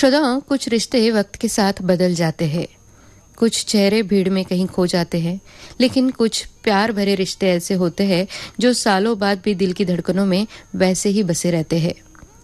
श्रोताओं, कुछ रिश्ते वक्त के साथ बदल जाते हैं। कुछ चेहरे भीड़ में कहीं खो जाते हैं, लेकिन कुछ प्यार भरे रिश्ते ऐसे होते हैं जो सालों बाद भी दिल की धड़कनों में वैसे ही बसे रहते हैं।